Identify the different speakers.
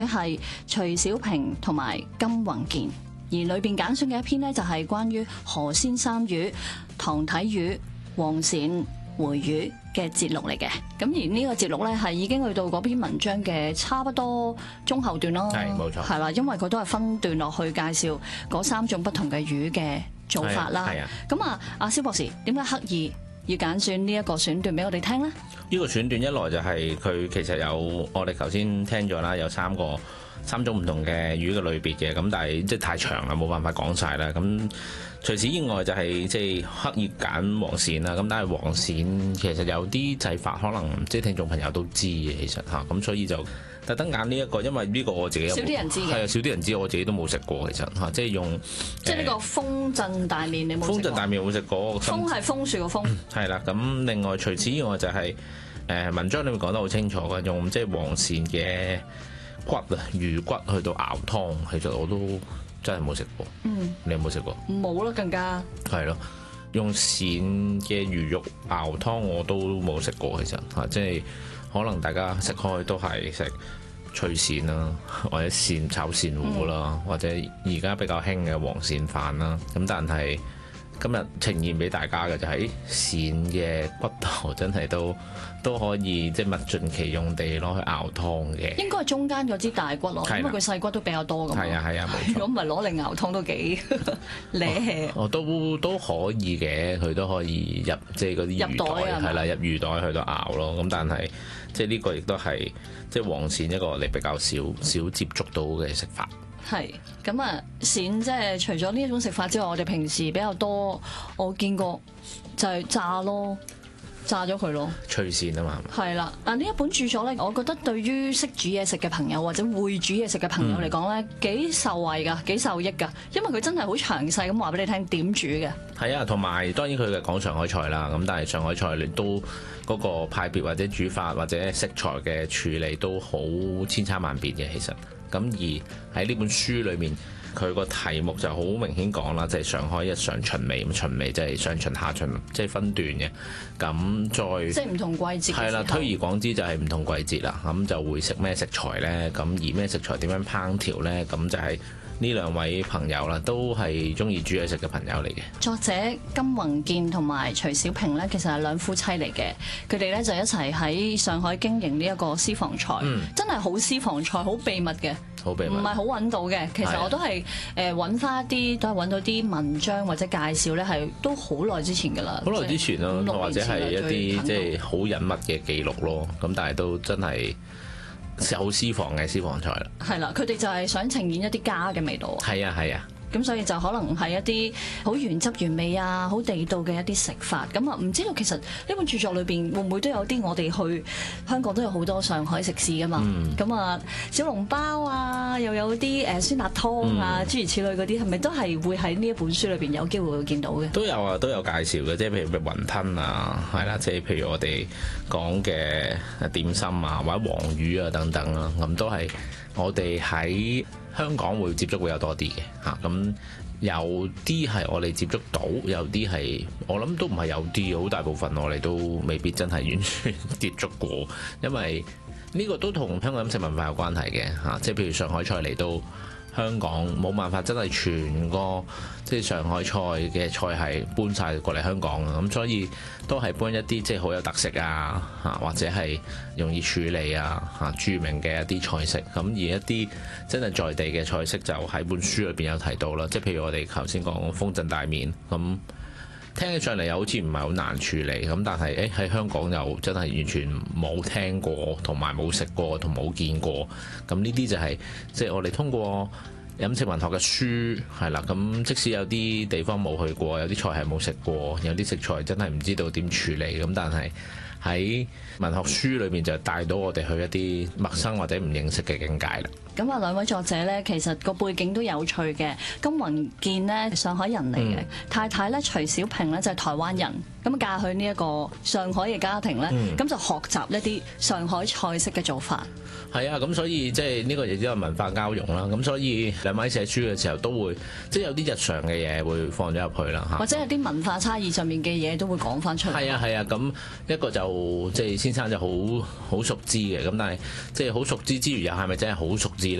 Speaker 1: 係徐小平同埋金宏健，而裏邊揀選嘅一篇呢，就係關於何先生與唐體語、黃鱔回語嘅節錄嚟嘅。咁而呢個節錄呢，係已經去到嗰篇文章嘅差不多中後段咯。
Speaker 2: 係冇錯，
Speaker 1: 係啦，因為佢都係分段落去介紹嗰3種不同嘅語嘅做法啦。
Speaker 2: 係啊。
Speaker 1: 咁啊，阿蕭博士點解刻意要揀選呢一個選段俾我哋聽呢？
Speaker 2: 呢個選段一來就係佢其實有我哋頭先聽咗啦，有3種唔同嘅語嘅類別嘅，咁但係即係太長啦，冇辦法講晒啦。咁除此以外就係即係刻意揀黃鱔啦。咁但係黃鱔其實有啲製法可能即係聽眾朋友都知嘅，其實嚇咁所以就特登揀呢一個，因為呢個我自己
Speaker 1: 少啲人知嘅，
Speaker 2: 係啊，少啲人知，我自己都冇食過其實嚇，即係用
Speaker 1: 即係呢個風鎮大麵，你冇食過？
Speaker 2: 風鎮大麵冇食過，
Speaker 1: 風係楓樹個風。係
Speaker 2: 啦，咁另外除此以外就係文章裏面講得好清楚嘅，用即係黃鱔嘅骨啊，魚骨去到熬湯，其實我都真係冇食過。你有冇食過？
Speaker 1: 冇啦，更加
Speaker 2: 係咯，用鱔嘅魚肉熬湯我都冇食過，其實嚇，即係可能大家食開都係食脆鱔啦，或者炒鱔糊啦，或者而家比較興嘅黃鱔飯啦。咁但係今日呈現俾大家嘅就係鱔嘅骨頭真係都可以即係物盡其用地攞去熬湯嘅。應
Speaker 1: 該係中間嗰支大骨咯，因為佢細骨都比較多咁。
Speaker 2: 係啊，冇錯。
Speaker 1: 如果唔係攞嚟熬湯都幾瀨氣。
Speaker 2: 都可以嘅，佢都可以入即係嗰啲魚袋係啦，入魚袋去到熬咯。咁但係即係呢個亦都係即係黃鱔一個你比較少接觸到嘅食法。
Speaker 1: 係咁啊，鱔即係除咗呢一種食法之外，我哋平時比較多我見過就係炸咯，炸咗佢咯，
Speaker 2: 脆鱔啊嘛。
Speaker 1: 係啦，嗱呢一本著作咧，我覺得對於識煮嘢食嘅朋友或者會煮嘢食嘅朋友嚟講咧，幾受惠㗎，幾受益㗎，因為佢真係好詳細咁話俾你聽點煮嘅。係
Speaker 2: 啊，同埋當然佢係講上海菜啦，咁但係上海菜你都嗰個派別或者煮法或者食材嘅處理都好千差萬別嘅，其實。咁而喺呢本書裏面，佢個題目就好明顯講啦，就係上海日常旬味，咁旬味即係上旬下旬，即係分段嘅。咁再即係
Speaker 1: 唔同季節。
Speaker 2: 係啦，推而廣之就係唔同季節啦。咁就會食咩食材咧？咁而咩食材點樣烹調咧？咁就係呢2位朋友啦，都係中意煮嘢食嘅朋友嚟嘅。
Speaker 1: 作者金宏健同埋徐小平咧，其實係2夫妻嚟嘅。佢哋咧就一齊喺上海經營呢一個私房菜，真係好私房菜，好秘密嘅，
Speaker 2: 好秘密，唔
Speaker 1: 係好揾到嘅。其實我都係揾翻一啲，都係揾到啲文章或者介紹咧，係都好耐之前㗎啦。
Speaker 2: 好耐之前咯，或者係一啲即係好隱密嘅記錄咯。咁但係都真係好私房嘅私房菜啦。係
Speaker 1: 啦，佢哋就係想呈現一啲家嘅味道。
Speaker 2: 係啊。
Speaker 1: 咁所以就可能係一啲好原汁原味啊，好地道嘅一啲食法。咁啊，唔知道其實呢本著作裏邊會唔會都有啲我哋去香港都有好多上海食肆噶嘛？咁啊，小籠包啊，又有啲酸辣湯啊，諸如此類嗰啲，係咪都係會喺呢一本書裏邊有機會會見到嘅？都有啊，
Speaker 2: 都有介紹嘅，即係譬如雲吞啊，係啦，即係譬如我哋講嘅點心啊，或者黃魚啊等等啦，咁都係我哋喺香港會接觸會有多啲嘅嚇，咁有啲係我哋接觸到，有啲係我諗都唔係有啲，好大部分我哋都未必真係完全接觸過，因為呢個都同香港飲食文化有關係嘅嚇，即係譬如上海菜嚟到香港冇辦法真係全個即係上海菜嘅菜系搬晒過嚟香港啊，咁所以都係搬一啲即係好有特色啊嚇，或者係容易處理啊嚇著名嘅一啲菜式，咁而一啲真係在地嘅菜式就喺本書裏邊有提到啦，即係譬如我哋頭先講風鎮大麵咁。聽起上嚟又好似唔係好難處理咁，但係喺香港又真係完全冇聽過，同埋冇食過，同冇見過。咁呢啲就係即係我哋通過飲食文學嘅書係啦。咁即使有啲地方冇去過，有啲菜係冇食過，有啲食材真係唔知道點處理咁，但係喺文學書裏面就帶到我哋去一啲陌生或者唔認識嘅境界啦。
Speaker 1: 咁啊，兩位作者咧，其實個背景都有趣嘅。金宏健咧，上海人嚟嘅，太太咧徐小平咧就係台灣人，咁嫁去呢一個上海嘅家庭咧，咁就學習一啲上海菜式嘅做法。
Speaker 2: 係啊，咁所以即係呢個亦都有文化交融啦。咁所以兩位寫書嘅時候都會即係有啲日常嘅嘢會放咗入去啦嚇。
Speaker 1: 或者有啲文化差異上面嘅嘢都會講翻出嚟。
Speaker 2: 係啊，咁一個就即係先生就好熟知嘅，咁但係即係好熟知之餘又係咪真係好熟知